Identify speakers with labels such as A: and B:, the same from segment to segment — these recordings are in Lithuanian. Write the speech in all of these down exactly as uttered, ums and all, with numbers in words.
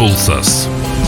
A: Pulsas.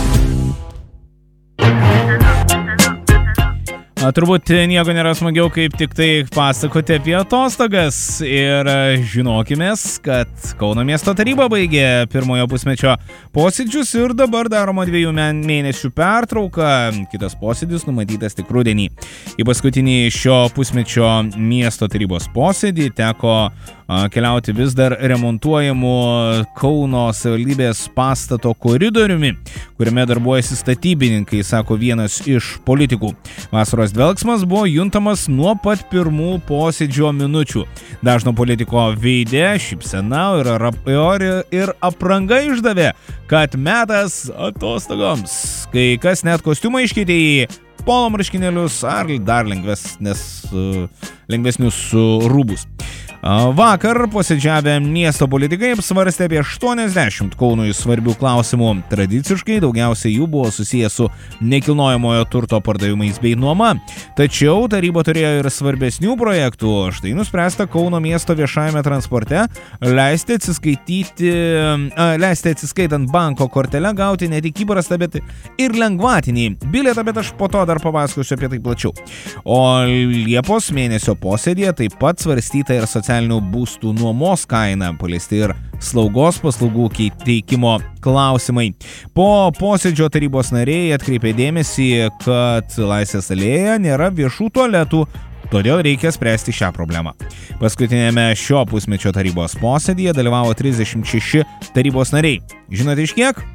B: Turbūt nieko nėra smagiau, kaip tik tai pasakoti apie atostogas ir žinokime, kad Kauno miesto taryba baigė pirmojo pusmečio posėdžius ir dabar daroma dviejų mėnesių pertrauka. Kitas posėdis numatytas tik rudenį. Į paskutinį šio pusmečio miesto tarybos posėdį teko keliauti vis dar remontuojamu Kauno savivaldybės pastato koridoriumi, kuriame darbuojasi statybininkai, sako vienas iš politikų. Vasaros dvelksmas buvo juntamas nuo pat pirmų posėdžio minučių. Dažno politiko veide šypsena ir, ir, ir apranga išdavė, kad metas atostogoms. Kai kas net kostiumą iškeitė į polo marškinėlius ar dar lengvesnės, lengvesnius rūbus. Vakar posėdžiavę miesto politikai apsvarstė apie aštuoniasdešimt Kaunui svarbių klausimų. Tradiciškai daugiausiai jų buvo susijęs su nekilnojamojo turto pardavimais bei nuoma. Tačiau taryba turėjo ir svarbesnių projektų. Štai nuspręsta Kauno miesto viešajame transporte leisti atsiskaityti, leisti atsiskaitant banko kortelę gauti ne tik įprastą, bet ir lengvatinį bilietą, bet aš po to dar papasakosiu apie tai plačiau. O Liepos mėnesio posėdėje taip pat svarstyta ir socialinė būstų nuomos kaina, paliesti ir slaugos paslaugų teikimo klausimai. Po posėdžio tarybos nariai atkreipė dėmesį, kad Laisvės alėjoje nėra viešų tualetų, todėl reikia spręsti šią problemą. Paskutinėme šio pusmečio tarybos posėdyje dalyvavo trisdešimt šeši tarybos nariai. Žinote iš kiek?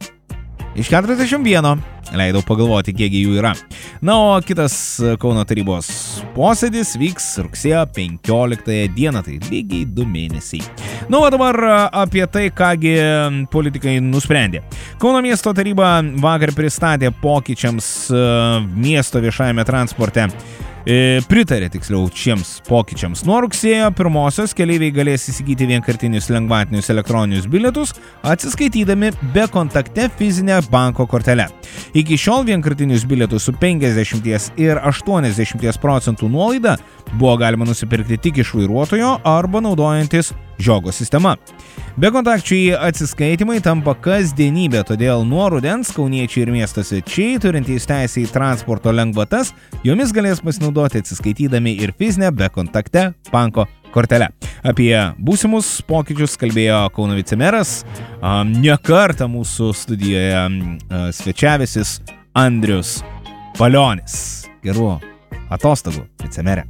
B: Iš keturiasdešimt vieno. Leidau pagalvoti, kiekgi jų yra. Na, o kitas Kauno tarybos posėdis vyks rugsėjo penkioliktąją dieną, tai lygiai du mėnesiai. Na, o dabar apie tai, kągi politikai nusprendė. Kauno miesto taryba vakar pristatė pokyčiams miesto viešajame transporte. Pritarė tiksliau šiems pokyčiams. Nuo rugsėjo pirmosios keleiviai galės įsigyti vienkartinius lengvatinius elektroninius bilietus, atsiskaitydami be kontakte fizinę banko kortelę. Iki šiol vienkartinius bilietus su penkiasdešimt ir aštuoniasdešimt procentų nuolaida buvo galima nusipirkti tik iš vairuotojo arba naudojantis žiogo sistema. Bekontakčiai atsiskaitimai tampa kasdienybė, todėl nuo rudens kauniečiai ir miesto svečiai, turintys teisę į transporto lengvatas, jomis galės pasinaudoti atsiskaitydami ir fizinę bekontakte banko kortelę. Apie būsimus pokyčius kalbėjo Kauno vicemeras, ne kartą mūsų studijoje svečiavęsis Andrius Palionis. Gerų atostogų, vicemerė.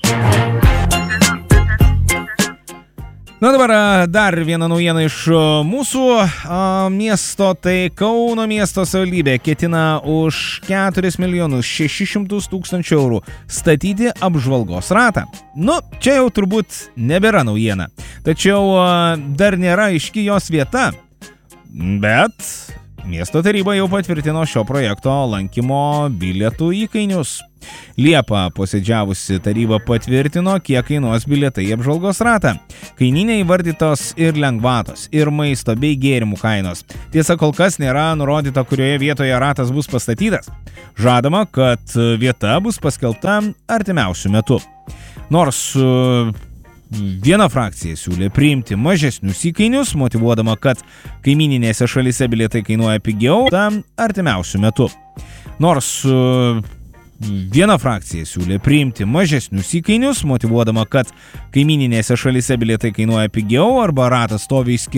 B: Na dabar dar viena naujiena iš mūsų a, miesto, tai Kauno miesto savivaldybė ketina už keturis milijonus šešis šimtus tūkstančių eurų statyti apžvalgos ratą. Nu, čia jau turbūt nebėra naujiena, tačiau a, dar nėra aiški jos vieta, bet miesto taryba jau patvirtino šio projekto lankymo bilietų įkainius. Liepą posėdžiavusi taryba patvirtino, kiek kainuos bilietai į apžvalgos ratą. Kainyne įvardytos ir lengvatos, ir maisto bei gėrimų kainos. Tiesa, kol kas nėra nurodyta, kurioje vietoje ratas bus pastatytas. Žadama, kad vieta bus paskelbta artimiausiu metu. Nors viena frakcija siūlė priimti mažesnius įkainius, motyvuodama, kad kaimyninėse šalyse bilietai kainuoja pigiau tam artimiausiu metu. Nors viena frakcija siūlė priimti mažesnius įkainius, motyvuodama, kad kaimyninėse šalyse bilietai kainuoja pigiau arba ratas stovi